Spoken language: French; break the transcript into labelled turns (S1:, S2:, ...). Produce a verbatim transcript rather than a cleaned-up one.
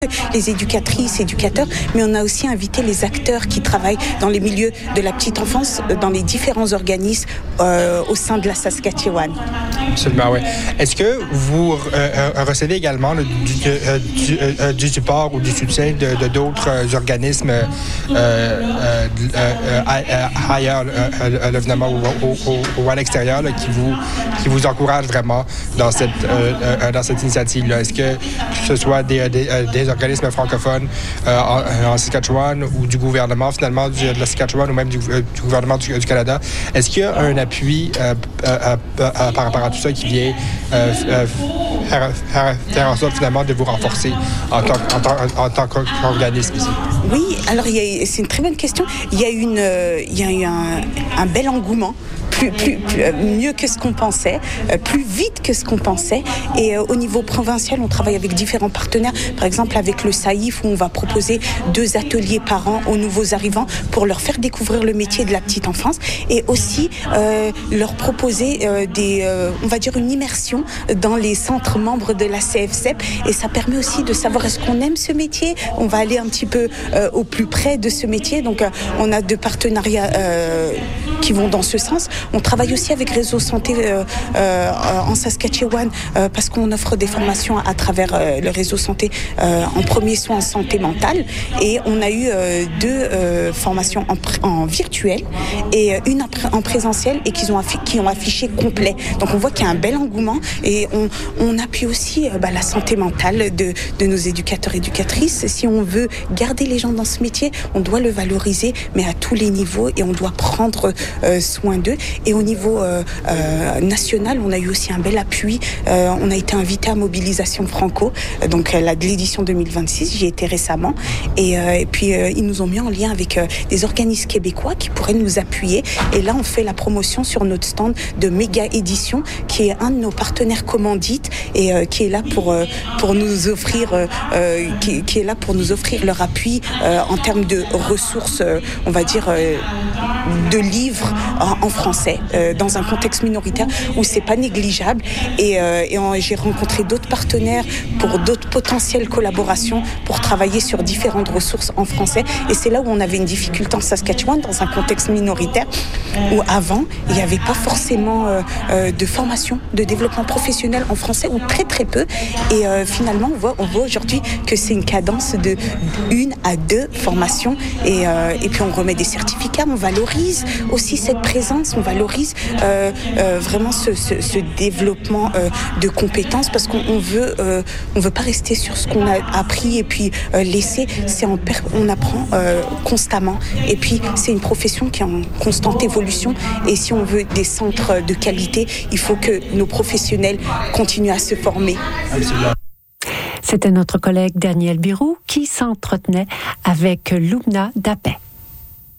S1: les éducatrices, éducateurs, mais on a aussi invité les acteurs qui travaillent dans les milieux de la petite enfance, dans les différents organismes euh, au sein de la Saskatchewan.
S2: Absolument, oui. Est-ce que vous euh, recevez également le, du, euh, du, euh, du support ou du soutien de, de d'autres euh, organismes euh, euh, euh, ailleurs, euh, évidemment, ou, ou, ou à l'extérieur, là, qui, vous, qui vous encouragent vraiment dans cette, euh, euh, dans cette initiative-là? Est-ce que, que ce soit des, des, des organismes francophones euh, en, en Saskatchewan ou du gouvernement, finalement, du, de la Saskatchewan ou même du, du gouvernement du, du Canada, est-ce qu'il y a un appui euh, euh, euh, euh, par rapport à tout ça qui vient euh, euh, faire, faire, faire en sorte, finalement, de vous renforcer en tant, en tant, en tant qu'organisme ici?
S1: Oui, alors il y a, c'est une très bonne question. Il y a, une, euh, il y a eu un, un bel engouement. Plus, plus, plus, euh, mieux que ce qu'on pensait, euh, plus vite que ce qu'on pensait. Et euh, au niveau provincial, on travaille avec différents partenaires. Par exemple, avec le SAIF, où on va proposer deux ateliers par an aux nouveaux arrivants pour leur faire découvrir le métier de la petite enfance et aussi euh, leur proposer euh, des, euh, on va dire une immersion dans les centres membres de la C F C E P. Et ça permet aussi de savoir est-ce qu'on aime ce métier. On va aller un petit peu euh, au plus près de ce métier. Donc, euh, on a deux partenariats euh, qui vont dans ce sens. On travaille aussi avec Réseau Santé euh, euh, en Saskatchewan euh, parce qu'on offre des formations à travers euh, le Réseau Santé euh, en premier soin en santé mentale. Et on a eu euh, deux euh, formations en, pr- en virtuel et une en, pr- en présentiel et qui ont, affi- qui ont affiché complet. Donc on voit qu'il y a un bel engouement et on, on appuie aussi euh, bah, la santé mentale de, de nos éducateurs et éducatrices. Si on veut garder les gens dans ce métier, on doit le valoriser, mais à tous les niveaux et on doit prendre euh, soin d'eux. Et au niveau euh, euh, national, on a eu aussi un bel appui. Euh, on a été invité à Mobilisation Franco, donc euh, la, de l'édition deux mille vingt-six. J'y étais récemment. Et, euh, et puis, euh, ils nous ont mis en lien avec euh, des organismes québécois qui pourraient nous appuyer. Et là, on fait la promotion sur notre stand de Méga Édition, qui est un de nos partenaires commandites et euh, qui est là pour, euh, pour nous offrir, euh, euh, qui, qui est là pour nous offrir leur appui euh, en termes de ressources, euh, on va dire, euh, de livres en, en français. Euh, dans un contexte minoritaire où c'est pas négligeable et, euh, et en, j'ai rencontré d'autres partenaires pour d'autres potentielles collaborations pour travailler sur différentes ressources en français et c'est là où on avait une difficulté en Saskatchewan dans un contexte minoritaire où avant il n'y avait pas forcément euh, euh, de formation de développement professionnel en français ou très très peu et euh, finalement on voit, on voit aujourd'hui que c'est une cadence de une à deux formations et, euh, et puis on remet des certificats, on valorise aussi cette présence, on valorise Euh, euh, vraiment ce, ce, ce développement euh, de compétences parce qu'on on veut, euh, on veut pas rester sur ce qu'on a appris et puis euh, laisser. C'est en per- on apprend euh, constamment et puis c'est une profession qui est en constante évolution et si on veut des centres de qualité, il faut que nos professionnels continuent à se former.
S3: C'était notre collègue Daniel Birou qui s'entretenait avec Lumna Dapet.